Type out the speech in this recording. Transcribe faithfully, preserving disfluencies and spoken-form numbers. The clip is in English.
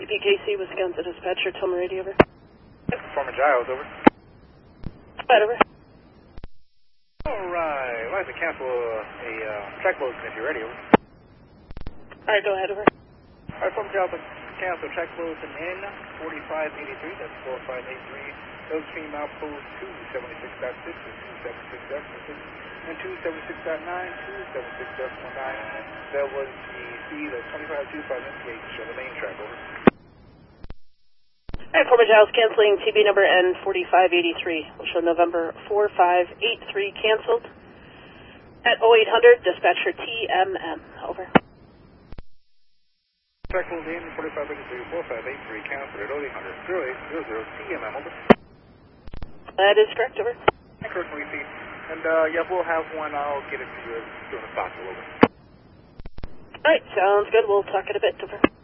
P K C, Wisconsin dispatcher, tell me radio, over. Performer Giles, over. Right, over. Alright, I'd like to cancel a, a uh, track load if you're ready, over. Alright, go ahead, over. Alright, Performer Giles, cancel track loads in N forty-five eighty-three, that's four five eight three. Those stream outpost two seventy-six point six and two seventy-six point six and two seventy-six point nine, two seventy-six point nine. That was the speed of twenty-five two five M P H on the main track, over. Alright, Performer Giles, canceling T B number N forty-five eighty-three. We'll show November four five eight three canceled at oh eight hundred, dispatcher T M M, over. Track load in forty-five eighty-three, four five eight three, canceled at oh eight hundred, zero eight zero zero T M M, over. That is correct, over. Correct, repeat. And uh, yeah, we'll have one, I'll get it to you as soon as possible, over. Alright, sounds good. We'll talk in a bit, over.